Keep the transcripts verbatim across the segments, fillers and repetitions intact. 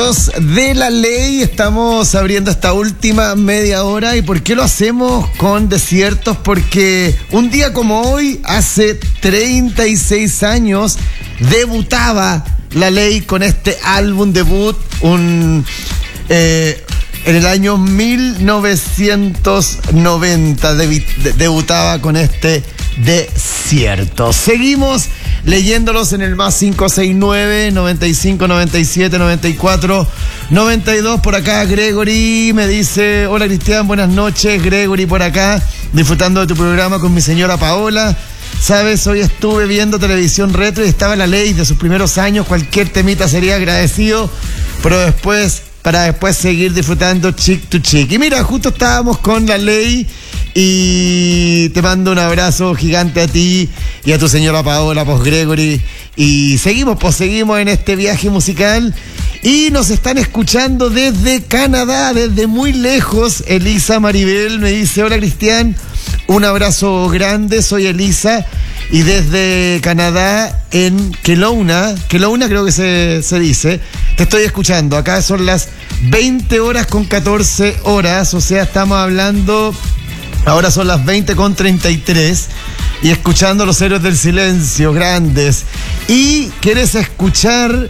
De La Ley, estamos abriendo esta última media hora. ¿Y por qué lo hacemos con Desiertos? Porque un día como hoy, hace treinta y seis años, debutaba La Ley con este álbum debut, un eh, en el año mil novecientos noventa debi- de- debutaba con este Desiertos. Seguimos leyéndolos en el más cinco seis nueve, noventa y cinco, noventa y siete, noventa y cuatro, noventa y dos. Por acá Gregory me dice: hola Cristian, buenas noches. Gregory por acá, disfrutando de tu programa con mi señora Paola. Sabes, hoy estuve viendo televisión retro y estaba La Ley de sus primeros años. Cualquier temita sería agradecido, pero después, para después seguir disfrutando Chick to Chick. Y mira, justo estábamos con La Ley y te mando un abrazo gigante a ti y a tu señora Paola, pues Gregory. Y seguimos, pues seguimos en este viaje musical y nos están escuchando desde Canadá, desde muy lejos. Elisa Maribel me dice: hola Cristian, un abrazo grande, soy Elisa y desde Canadá, en Kelowna, Kelowna creo que se, se dice, te estoy escuchando. Acá son las veinte horas con catorce horas, o sea, estamos hablando, ahora son las veinte con treinta y tres y escuchando Los Héroes del Silencio, grandes. Y quieres escuchar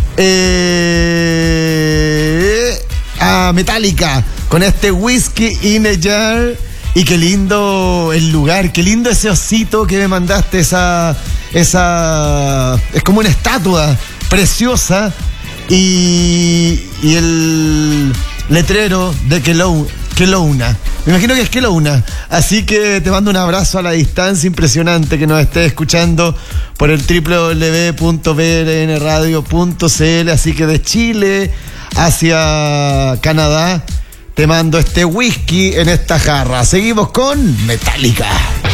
eh, a Metallica con este Whiskey in a Jar. Y qué lindo el lugar, qué lindo ese osito que me mandaste, esa, esa, es como una estatua preciosa, y, y el letrero de Kelowna, Kelowna, me imagino que es Kelowna, así que te mando un abrazo a la distancia, impresionante que nos estés escuchando por el doble u doble u doble u punto b l n radio punto c l, así que de Chile hacia Canadá te mando este whisky en esta jarra. Seguimos con Metallica.